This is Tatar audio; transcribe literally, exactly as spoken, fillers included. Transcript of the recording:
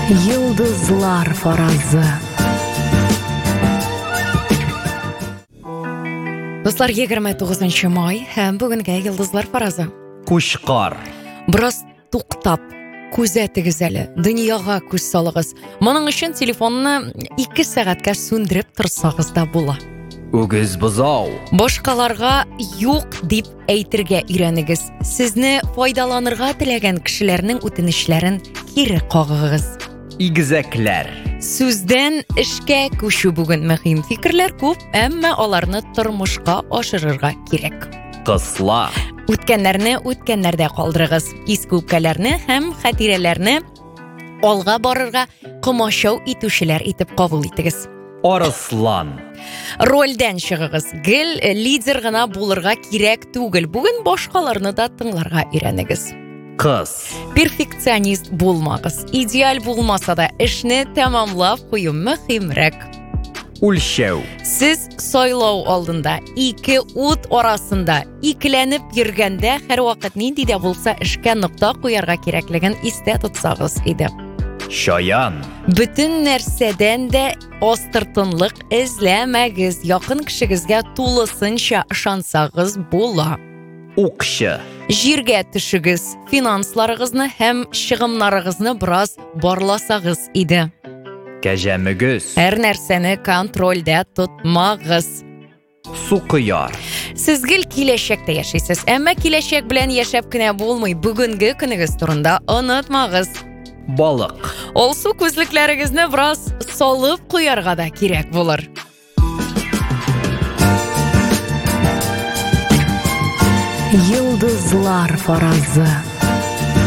Йылдызлар фаразы. Достар, егерме тогузунчу май һәм бүгенге йылдызлар фаразы. Кушкар. Бераз туктап, күзәтегез әле, дөньяга күз салыгыз. Моның өчен телефонны ике сәгатькә сүндереп торсагыз да була. Үгез бозау. Башкаларга юк дип әйтергә өйрәнегез. Сезне файдаланырга теләгән кешеләрнең үтенечләрен кире кагыгыз. Игезәкләр. Сүздән эшкә күчү бүген мөһим. Фикерләр күп, әмма аларны тормышка ашырырга кирәк. Кыслар. Үткәннәрне үткәннәрдә калдырыгыз. Иске үпкәләрне һәм хатирәләрне алга барырга комачау итүчеләр итеп кабул итегез. Арыслан. Рольдән чыгыгыз. Гел лидер гына булырга кирәк түгел. Бүген башкаларны да тыңларга өйрәнегез. Кыз. Перфекционист булмагыз. Идеаль булмаса да эшне тәмамлап кую мөһимрәк. Үлчәү. Сез сайлау алдында ике ут арасында икеләнеп йөргәндә һәрвакыт нинди дә булса эшкә нокта куярга кирәклеген истә тотсагыз иде. Шаян. Бүтән нәрсәдән дә астыртынлык эзләмәгез. Якын кешегезгә тулысынча ышансагыз була. Укчы. Җиргә төшегез. Финансларыгызны һәм чыгымнарыгызны бераз барласагыз иде. Кәҗәмөгез. Һәр нәрсәне контрольдә тотмагыз. Сукыяр. Сез гел киләчәктә яшисез, әмма киләчәк белән яшәп кенә булмый. Бүгенге көнегез турында онытмагыз. Балык. Алсу күзлекләрегезне бераз салып куярга да кирәк булыр. Йылдызлар фаразы.